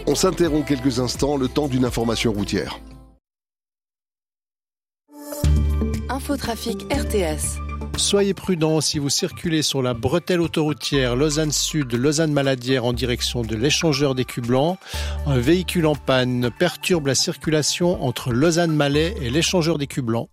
On s'interrompt quelques instants, le temps d'une information routière. Infotrafic RTS. Soyez prudents si vous circulez sur la bretelle autoroutière Lausanne Sud, Lausanne Maladière en direction de l'échangeur des Culs Blancs. Un véhicule en panne perturbe la circulation entre Lausanne-Malais et l'échangeur des Culs Blancs.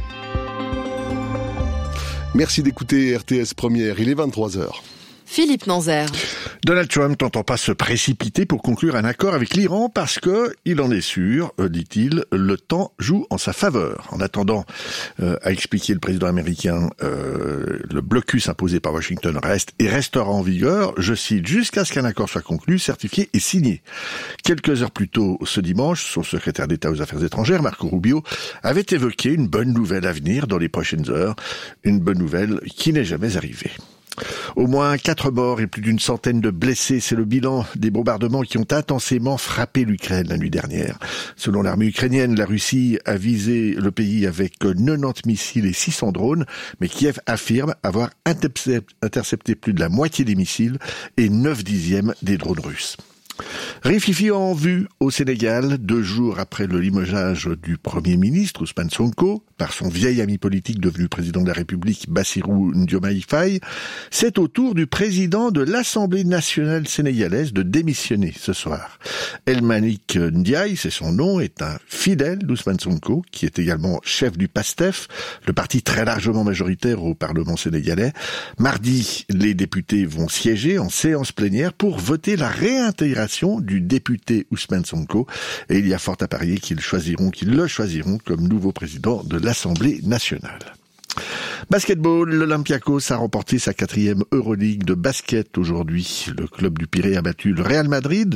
Merci d'écouter RTS Première, il est 23h. Philippe Nanzer. Donald Trump n'entend pas se précipiter pour conclure un accord avec l'Iran parce que, il en est sûr, dit-il, le temps joue en sa faveur. En attendant, a expliqué le président américain, le blocus imposé par Washington reste et restera en vigueur, je cite, jusqu'à ce qu'un accord soit conclu, certifié et signé. Quelques heures plus tôt, ce dimanche, son secrétaire d'État aux Affaires étrangères, Marco Rubio, avait évoqué une bonne nouvelle à venir dans les prochaines heures, une bonne nouvelle qui n'est jamais arrivée. Au moins 4 morts et plus d'une centaine de blessés, c'est le bilan des bombardements qui ont intensément frappé l'Ukraine la nuit dernière. Selon l'armée ukrainienne, la Russie a visé le pays avec 90 missiles et 600 drones, mais Kiev affirme avoir intercepté plus de la moitié des missiles et 9/10 des drones russes. Rififi en vue au Sénégal, 2 jours après le limogeage du Premier ministre Ousmane Sonko par son vieil ami politique devenu président de la République Bassirou Diomaye Faye, c'est au tour du président de l'Assemblée nationale sénégalaise de démissionner ce soir. El Malick Ndiaye, c'est son nom, est un fidèle d'Ousmane Sonko, qui est également chef du PASTEF, le parti très largement majoritaire au Parlement sénégalais. Mardi, les députés vont siéger en séance plénière pour voter la réintégration du député Ousmane Sonko, et il y a fort à parier qu'ils le choisiront comme nouveau président de l'Assemblée nationale. Basketball, l'Olympiakos a remporté sa 4e Euroleague de basket aujourd'hui. Le club du Pirée a battu le Real Madrid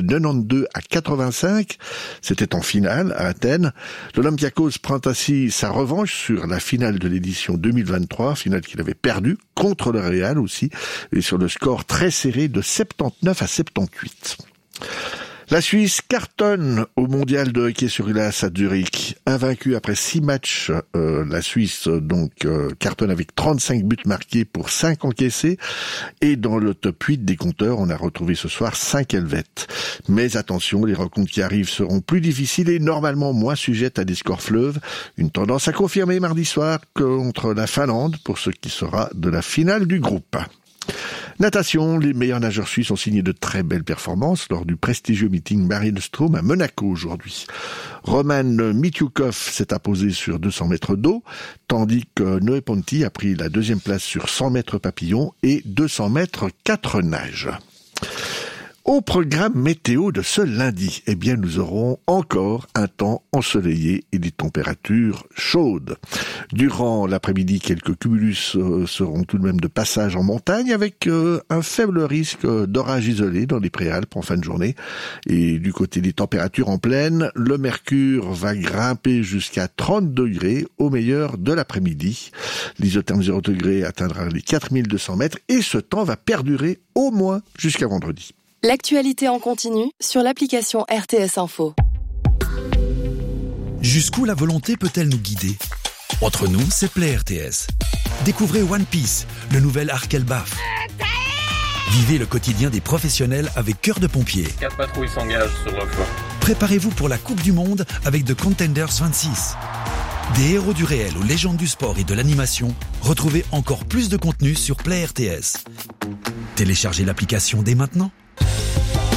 92-85. C'était en finale à Athènes. L'Olympiakos prend ainsi sa revanche sur la finale de l'édition 2023, finale qu'il avait perdue contre le Real aussi, et sur le score très serré de 79-78. La Suisse cartonne au mondial de hockey sur glace à Zurich. Invaincue après 6 matchs, la Suisse cartonne avec 35 buts marqués pour 5 encaissés. Et dans le top 8 des compteurs, on a retrouvé ce soir 5 Helvètes. Mais attention, les rencontres qui arrivent seront plus difficiles et normalement moins sujettes à des scores fleuves. Une tendance à confirmer mardi soir contre la Finlande pour ce qui sera de la finale du groupe. Natation, les meilleurs nageurs suisses ont signé de très belles performances lors du prestigieux meeting Marienstrom à Monaco aujourd'hui. Roman Mityoukov s'est imposé sur 200 mètres d'eau, tandis que Noé Ponti a pris la 2e place sur 100 mètres papillon et 200 mètres 4 nages. Au programme météo de ce lundi, nous aurons encore un temps ensoleillé et des températures chaudes. Durant l'après-midi, quelques cumulus seront tout de même de passage en montagne avec un faible risque d'orage isolé dans les préalpes en fin de journée. Et du côté des températures en plaine, le mercure va grimper jusqu'à 30 degrés au meilleur de l'après-midi. L'isotherme 0 degré atteindra les 4200 mètres et ce temps va perdurer au moins jusqu'à vendredi. L'actualité en continu sur l'application RTS Info. Jusqu'où la volonté peut-elle nous guider ? Entre nous, c'est Play RTS. Découvrez One Piece, le nouvel arc Elbaf. Vivez le quotidien des professionnels avec Cœur de Pompier. 4 patrouilles s'engagent sur le flanc. Préparez-vous pour la Coupe du Monde avec The Contenders 26. Des héros du réel aux légendes du sport et de l'animation, retrouvez encore plus de contenu sur Play RTS. Téléchargez l'application dès maintenant.